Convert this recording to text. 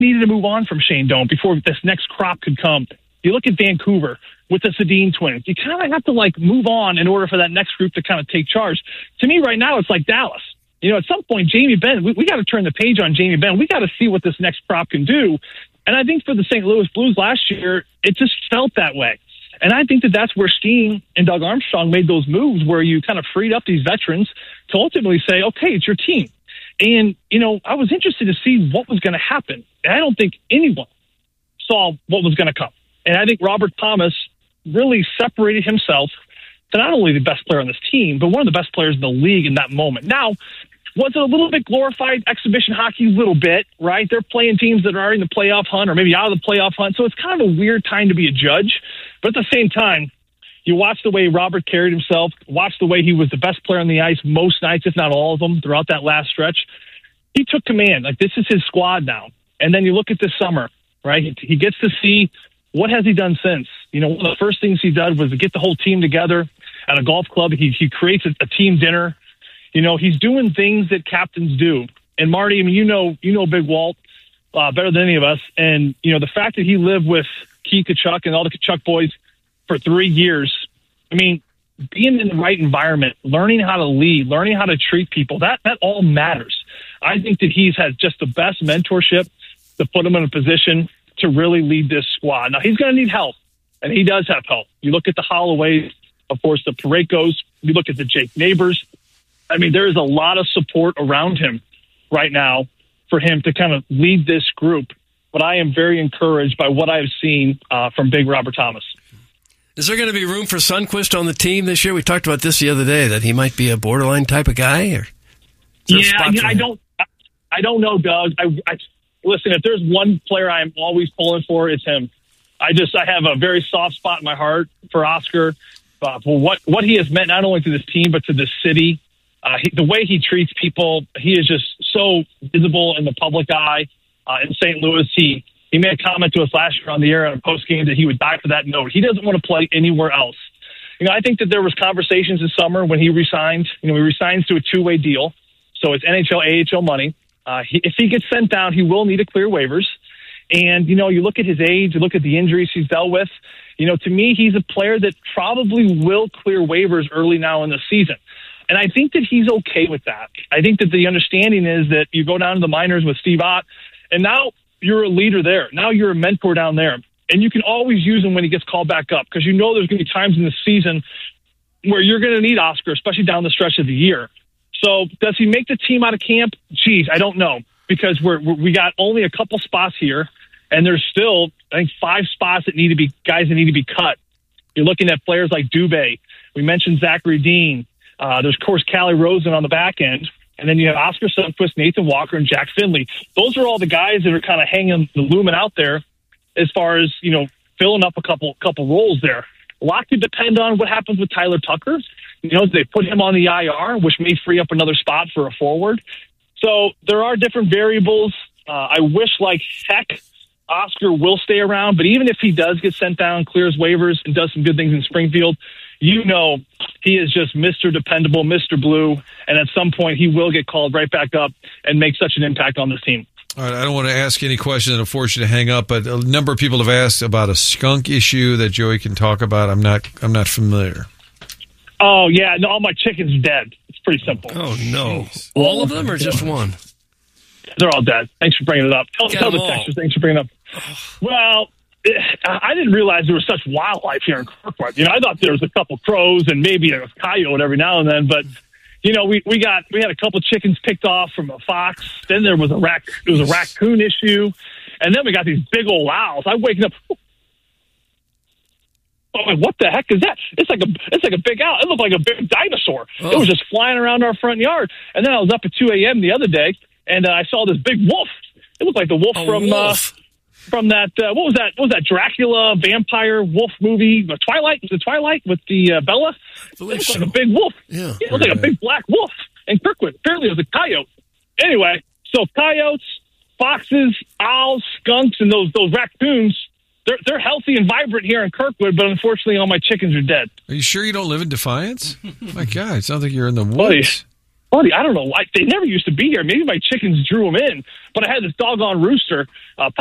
needed to move on from Shane Doan before this next crop could come. You look at Vancouver with the Sedin twins. You kind of have to move on in order for that next group to kind of take charge. To me right now, it's like Dallas. At some point, Jamie Benn, we got to turn the page on Jamie Benn. We got to see what this next crop can do. And I think for the St. Louis Blues last year, it just felt that way. And I think that's where Steen and Doug Armstrong made those moves where you kind of freed up these veterans to ultimately say, okay, it's your team. And, I was interested to see what was going to happen. And I don't think anyone saw what was going to come. And I think Robert Thomas really separated himself to not only the best player on this team, but one of the best players in the league in that moment. Now, was it a little bit glorified exhibition hockey? A little bit, right? They're playing teams that are already in the playoff hunt or maybe out of the playoff hunt. So it's kind of a weird time to be a judge. But at the same time, you watch the way Robert carried himself, watch the way he was the best player on the ice most nights, if not all of them, throughout that last stretch. He took command. This is his squad now. And then you look at this summer, right? He gets to see what has he done since. One of the first things he did was to get the whole team together at a golf club. He creates a team dinner. He's doing things that captains do. And Marty, you know Big Walt better than any of us. And, the fact that he lived with Keith Tkachuk and all the Tkachuk boys for 3 years, being in the right environment, learning how to lead, learning how to treat people, that all matters. I think that he's had just the best mentorship to put him in a position to really lead this squad. Now, he's going to need help, and he does have help. You look at the Holloways, of course, the Parekos, you look at the Jake Neighbors. There is a lot of support around him right now for him to kind of lead this group. But I am very encouraged by what I've seen from Big Robert Thomas. Is there going to be room for Sundqvist on the team this year? We talked about this the other day, that he might be a borderline type of guy. Or I don't know, Doug. Listen, if there's one player I'm always pulling for, it's him. I have a very soft spot in my heart for Oscar, for what he has meant not only to this team but to this city. The way he treats people, he is just so visible in the public eye. In St. Louis, he made a comment to us last year on the air on a post game that he would die for that note. He doesn't want to play anywhere else. I think that there was conversations this summer when he resigned. He resigns to a two-way deal, so it's NHL, AHL money. If he gets sent down, he will need to clear waivers. And, you look at his age, you look at the injuries he's dealt with. To me, he's a player that probably will clear waivers early now in the season. And I think that he's okay with that. I think that the understanding is that you go down to the minors with Steve Ott, and now you're a leader there. Now you're a mentor down there. And you can always use him when he gets called back up, because there's going to be times in the season where you're going to need Oscar, especially down the stretch of the year. So does he make the team out of camp? Geez, I don't know, because we got only a couple spots here, and there's still, I think, 5 spots that need to be guys that need to be cut. You're looking at players like Dubé. We mentioned Zachary Dean. There's, of course, Callie Rosen on the back end. And then you have Oscar Sundqvist, Nathan Walker, and Jack Finley. Those are all the guys that are kind of hanging the lumen out there as far as, filling up a couple roles there. A lot could depend on what happens with Tyler Tucker. They put him on the IR, which may free up another spot for a forward. So there are different variables. I wish, heck, Oscar will stay around. But even if he does get sent down, clears waivers, and does some good things in Springfield, he is just Mr. Dependable, Mr. Blue, and at some point he will get called right back up and make such an impact on this team. All right, I don't want to ask any question that'll force you to hang up, but a number of people have asked about a skunk issue that Joey can talk about. I'm not familiar. Oh, yeah, no, all my chickens are dead. It's pretty simple. Oh, no. Jeez. All of them or just one? They're all dead. Thanks for bringing it up. Tell the Texans, thanks for bringing it up. Well, I didn't realize there was such wildlife here in Kirkwood. I thought there was a couple crows and maybe a coyote every now and then, but we had a couple chickens picked off from a fox. Then there was a raccoon issue, and then we got these big old owls. I'm waking up. Oh, what the heck is that? It's like a big owl. It looked like a big dinosaur. Oh. It was just flying around our front yard. And then I was up at 2 a.m. the other day, and I saw this big wolf. It looked like the wolf from that, what was that Dracula vampire wolf movie, Twilight? Was it Twilight with the Bella? It looked like a big wolf. Yeah. It looked like a big black wolf in Kirkwood. Apparently it was a coyote. Anyway, so coyotes, foxes, owls, skunks, and those raccoons, they're healthy and vibrant here in Kirkwood, but unfortunately all my chickens are dead. Are you sure you don't live in Defiance? My God, it sounds like you're in the woods. Buddy, I don't know why. They never used to be here. Maybe my chickens drew them in, but I had this doggone rooster